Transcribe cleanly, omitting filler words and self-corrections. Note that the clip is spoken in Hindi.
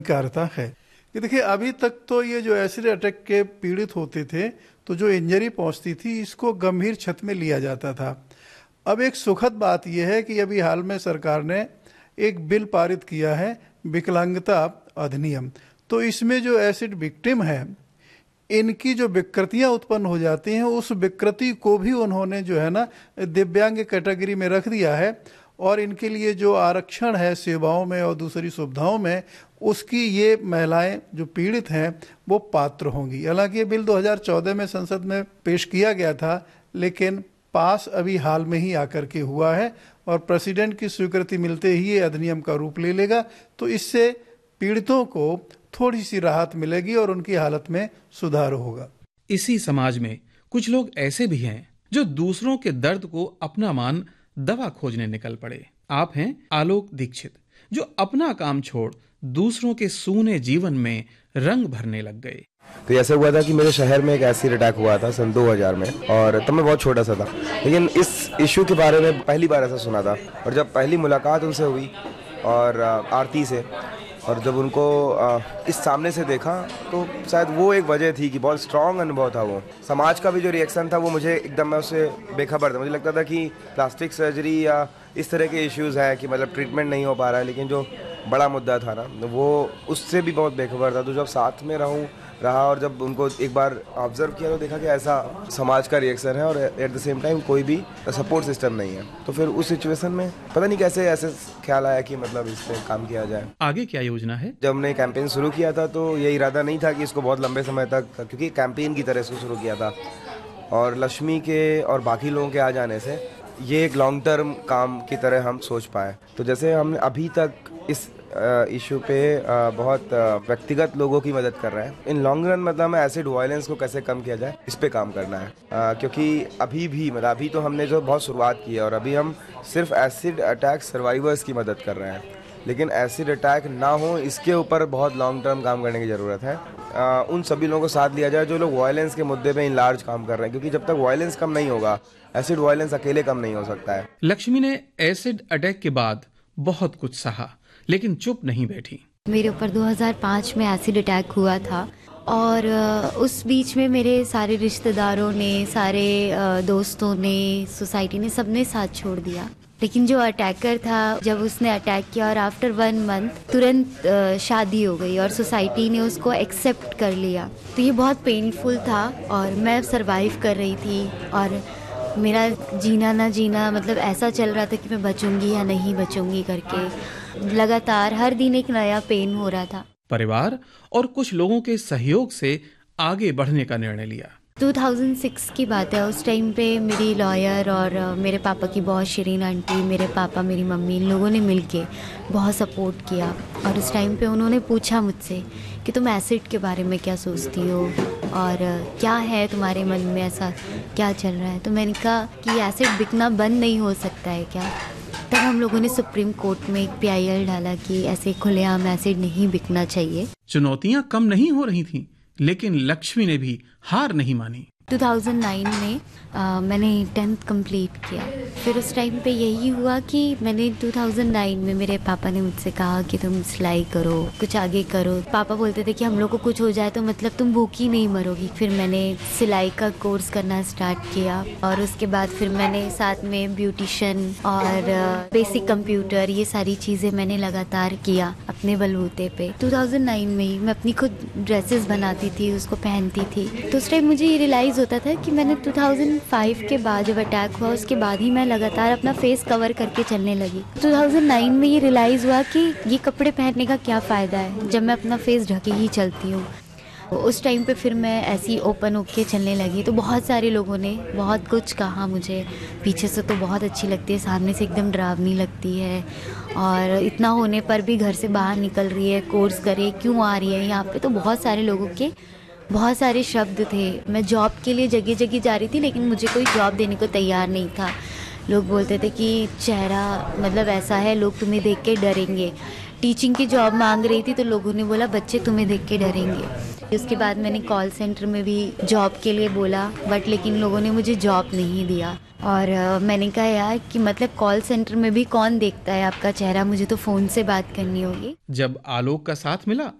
कारता है कि देखिए, अभी तक तो ये जो एसिड अटैक के पीड़ित होते थे तो जो इंजरी पहुंचती थी इसको गंभीर क्षत में लिया जाता था। अब एक सुखद बात यह है कि अभी हाल में सरकार ने एक बिल पारित किया है, विकलांगता अधिनियम। तो इसमें जो एसिड विक्टिम है, इनकी जो विकृतियां उत्पन्न हो जाती हैं, उस विकृति को भी उन्होंने जो है ना दिव्यांग कैटेगरी में रख दिया है, और इनके लिए जो आरक्षण है सेवाओं में और दूसरी सुविधाओं में, उसकी ये महिलाएं जो पीड़ित हैं वो पात्र होंगी। हालांकि ये बिल 2014 में संसद में पेश किया गया था, लेकिन पास अभी हाल में ही आकर के हुआ है, और प्रेसिडेंट की स्वीकृति मिलते ही ये अधिनियम का रूप ले लेगा। तो इससे पीड़ितों को थोड़ी सी राहत मिलेगी और उनकी हालत में सुधार होगा। इसी समाज में कुछ लोग ऐसे भी हैं जो दूसरों के दर्द को अपना मान दवा खोजने निकल पड़े। आप हैं आलोक दीक्षित, जो अपना काम छोड़ दूसरों के सूने जीवन में रंग भरने लग गए। तो ऐसा हुआ था कि मेरे शहर में एक एसिड अटैक हुआ था सन 2000 में, और तब मैं बहुत छोटा सा था, लेकिन इस इशू के बारे में पहली बार ऐसा सुना था। और जब पहली मुलाकात उनसे हुई और आरती से, और जब उनको इस सामने से देखा, तो शायद वो एक वजह थी कि बहुत स्ट्रॉन्ग अनुभव था वो। समाज का भी जो रिएक्शन था वो मुझे एकदम, मैं उससे बेखबर था। मुझे लगता था कि प्लास्टिक सर्जरी या इस तरह के इश्यूज़ हैं कि मतलब ट्रीटमेंट नहीं हो पा रहा है, लेकिन जो बड़ा मुद्दा था ना वो उससे भी बहुत बेखबर था। तो जब साथ में रहा और जब उनको एक बार ऑब्जर्व किया तो देखा कि ऐसा समाज का रिएक्शन है और एट द सेम टाइम कोई भी सपोर्ट सिस्टम नहीं है। तो फिर उस सिचुएशन में पता नहीं कैसे ऐसे ख्याल आया कि मतलब इस पे काम किया जाए। आगे क्या योजना है? जब हमने कैंपेन शुरू किया था तो ये इरादा नहीं था कि इसको बहुत लंबे समय तक, क्योंकि कैंपेन की तरह इसको शुरू किया था, और लक्ष्मी के और बाकी लोगों के आ जाने से ये एक लॉन्ग टर्म काम की तरह हम सोच पाए। तो जैसे हमने अभी तक इस इशू पे बहुत व्यक्तिगत लोगों की मदद कर रहे हैं। इन लॉन्ग रन मतलब हमें एसिड वायलेंस को कैसे कम किया जाए, इस पे काम करना है। क्योंकि अभी तो हमने जो बहुत शुरुआत की है, और अभी हम सिर्फ एसिड अटैक सर्वाइवर्स की मदद कर रहे हैं, लेकिन एसिड अटैक ना हो इसके ऊपर बहुत लॉन्ग टर्म काम करने की ज़रूरत है। उन सभी लोगों को साथ लिया जाए जो लोग वायलेंस के मुद्दे पे इन लार्ज काम कर रहे हैं, क्योंकि जब तक वायलेंस कम नहीं होगा, एसिड वायलेंस अकेले कम नहीं हो सकता है। लक्ष्मी ने एसिड अटैक के बाद बहुत कुछ सहा, लेकिन चुप नहीं बैठी। मेरे ऊपर 2005 में एसिड अटैक हुआ था, और उस बीच में मेरे सारे रिश्तेदारों ने, सारे दोस्तों ने, सोसाइटी ने, सबने साथ छोड़ दिया। लेकिन जो अटैकर था, जब उसने अटैक किया और आफ्टर 1 मंथ तुरंत शादी हो गई और सोसाइटी ने उसको एक्सेप्ट कर लिया। तो ये बहुत पेनफुल था, और मैं सरवाइव कर रही थी, और मेरा जीना ना जीना मतलब ऐसा चल रहा था कि मैं बचूंगी या नहीं बचूंगी करके। लगातार हर दिन एक नया पेन हो रहा था। परिवार और कुछ लोगों के सहयोग से आगे बढ़ने का निर्णय लिया। 2006 की बात है। उस टाइम पे मेरी लॉयर और मेरे पापा की बहुत शिरीन आंटी, मेरे पापा, मेरी मम्मी, इन लोगों ने मिलके बहुत सपोर्ट किया। और उस टाइम पे उन्होंने पूछा मुझसे कि तुम एसिड के बारे में क्या सोचती हो, और क्या है तुम्हारे मन में, ऐसा क्या चल रहा है। तो मैंने कहा कि एसिड बिकना बंद नहीं हो सकता है क्या। तब हम लोगों ने सुप्रीम कोर्ट में एक PIL डाला कि ऐसे खुलेआम एसिड नहीं बिकना चाहिए। चुनौतियां कम नहीं हो रही थीं, लेकिन लक्ष्मी ने भी हार नहीं मानी। 2009 में मैंने 10th कंप्लीट किया। फिर उस टाइम पे यही हुआ कि मैंने 2009 में मेरे पापा ने मुझसे कहा कि तुम सिलाई करो, कुछ आगे करो। पापा बोलते थे कि हम लोग को कुछ हो जाए तो मतलब तुम भूखी नहीं मरोगी। फिर मैंने सिलाई का कोर्स करना स्टार्ट किया, और उसके बाद फिर मैंने साथ में ब्यूटिशियन और बेसिक कंप्यूटर, ये सारी चीज़ें मैंने लगातार किया अपने बलबूते पे। 2009 में ही मैं अपनी खुद ड्रेसेस बनाती थी, उसको पहनती थी। तो उस टाइम मुझे ये रियलाइज़ होता था कि मैंने 2005 के बाद जब अटैक हुआ, उसके बाद ही मैं लगातार अपना फेस कवर करके चलने लगी। 2009 में ये रियलाइज़ हुआ कि ये कपड़े पहनने का क्या फ़ायदा है जब मैं अपना फेस ढके ही चलती हूँ। उस टाइम पे फिर मैं ऐसी ओपन होके चलने लगी। तो बहुत सारे लोगों ने बहुत कुछ कहा मुझे। पीछे से तो बहुत अच्छी लगती है, सामने से एकदम डरावनी लगती है, और इतना होने पर भी घर से बाहर निकल रही है, कोर्स करे, क्यों आ रही है यहाँ पे। तो बहुत सारे लोगों के बहुत सारे शब्द थे। मैं जॉब के लिए जगह जगह जा रही थी, लेकिन मुझे कोई जॉब देने को तैयार नहीं था। लोग बोलते थे कि चेहरा मतलब ऐसा है, लोग तुम्हें देख के डरेंगे। टीचिंग की जॉब मांग रही थी तो लोगों ने बोला बच्चे तुम्हें देख के डरेंगे। उसके बाद मैंने कॉल सेंटर में भी जॉब के लिए बोला, बट लेकिन लोगों ने मुझे जॉब नहीं दिया। और मैंने कहा यार कि मतलब कॉल सेंटर में भी कौन देखता है आपका चेहरा, मुझे तो फ़ोन से बात करनी होगी। जब आलोक का साथ मिला